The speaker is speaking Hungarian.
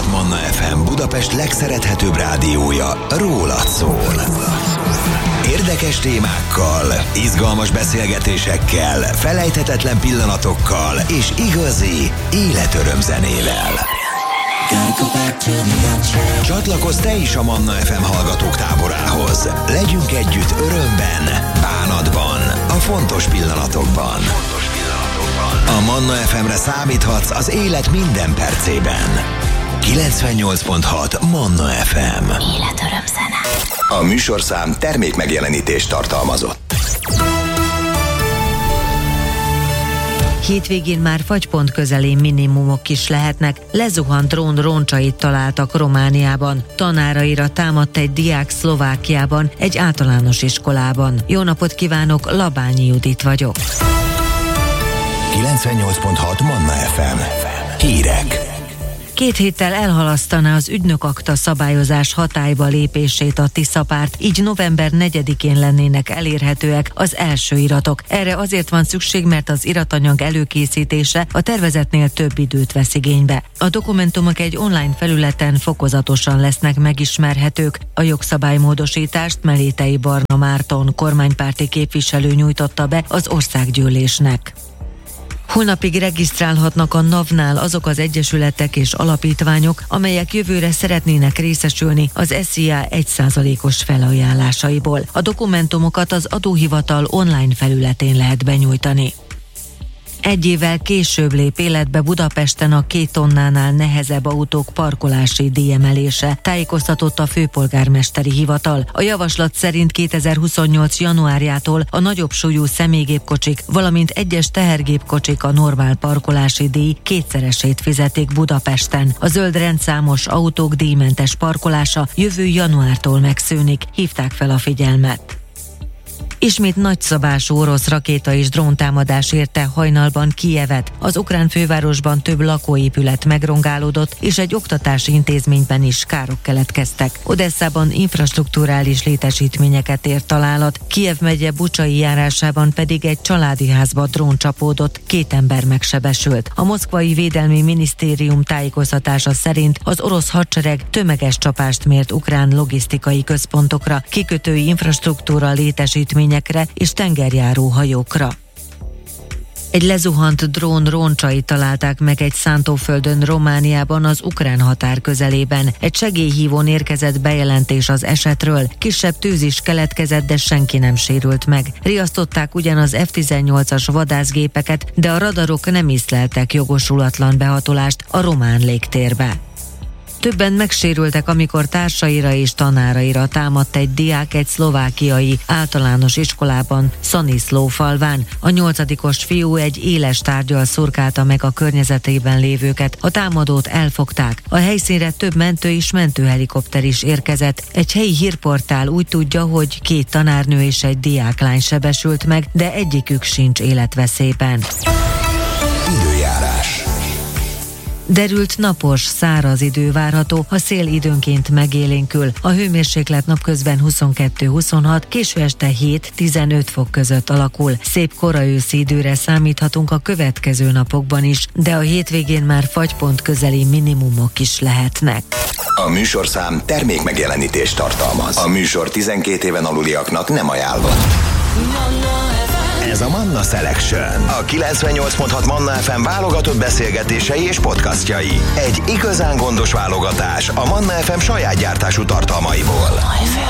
90.6 Manna FM Budapest legszerethetőbb rádiója rólad szól. Érdekes témákkal, izgalmas beszélgetésekkel, felejthetetlen pillanatokkal és igazi életörömzenével. Csatlakozz te is a Manna FM hallgatók táborához. Legyünk együtt örömben, bánatban, a fontos pillanatokban. A Manna FM-re számíthatsz az élet minden percében. 98.6 Manna FM. Életörömzene. A műsorszám termék megjelenítést tartalmazott. Hétvégén már fagypont közelén minimumok is lehetnek. Lezuhant drón roncsait találtak Romániában. Tanáraira támadt egy diák Szlovákiában, egy általános iskolában. Jó napot kívánok, Labányi Judit vagyok. 98.6 Manna FM. Hírek. 2 héttel elhalasztaná az ügynökakta szabályozás hatályba lépését a Tiszapárt, így november 4-én lennének elérhetőek az első iratok. Erre azért van szükség, mert az iratanyag előkészítése a tervezetnél több időt vesz igénybe. A dokumentumok egy online felületen fokozatosan lesznek megismerhetők. A jogszabálymódosítást Melétei Barna Márton kormánypárti képviselő nyújtotta be az országgyűlésnek. Holnapig regisztrálhatnak a NAV-nál azok az egyesületek és alapítványok, amelyek jövőre szeretnének részesülni az SZIA 1%-os felajánlásaiból. A dokumentumokat az adóhivatal online felületén lehet benyújtani. 1 évvel később lép életbe Budapesten a 2 tonnánál nehezebb autók parkolási díjemelése, tájékoztatott a főpolgármesteri hivatal. A javaslat szerint 2028. januárjától a nagyobb súlyú személygépkocsik, valamint egyes tehergépkocsik a normál parkolási díj 2-szeresét fizetik Budapesten. A zöld rendszámos autók díjmentes parkolása jövő januártól megszűnik, hívták fel a figyelmet. Ismét nagyszabású orosz rakéta és dróntámadás érte hajnalban Kijevet. Az ukrán fővárosban több lakóépület megrongálódott, és egy oktatási intézményben is károk keletkeztek. Odesszában infrastrukturális létesítményeket ért találat, Kijev megye Bucsai járásában pedig egy családi házba drón csapódott, 2 ember megsebesült. A moszkvai védelmi minisztérium tájékoztatása szerint az orosz hadsereg tömeges csapást mért ukrán logisztikai központokra, kikötői infrastruktúra létesítményekre és tengerjáró hajókra. Egy lezuhant drón roncsait találták meg egy szántóföldön Romániában az ukrán határ közelében. Egy segélyhívón érkezett bejelentés az esetről. Kisebb tűz is keletkezett, de senki nem sérült meg. Riasztották ugyan az F-18-as vadászgépeket, de a radarok nem észleltek jogosulatlan behatolást a román légtérbe. Többen megsérültek, amikor társaira és tanáraira támadt egy diák egy szlovákiai általános iskolában, Szaniszló falván. A 8-os fiú egy éles tárggyal szurkálta meg a környezetében lévőket. A támadót elfogták. A helyszínre több mentő és mentőhelikopter is érkezett. Egy helyi hírportál úgy tudja, hogy 2 tanárnő és egy diáklány sebesült meg, de egyikük sincs életveszélyben. Időjárás. Derült napos, száraz idő várható, a szél időnként megélénkül. A hőmérséklet napközben 22-26, késő este 7-15 fok között alakul. Szép kora őszi időre számíthatunk a következő napokban is, de a hétvégén már fagypont közeli minimumok is lehetnek. A műsorszám termék megjelenítést tartalmaz. A műsor 12 éven aluliaknak nem ajánlott. Ez a Manna Selection. A 98.6 Manna FM válogatott beszélgetései és podcastjai. Egy igazán gondos válogatás a Manna FM saját gyártású tartalmaiból.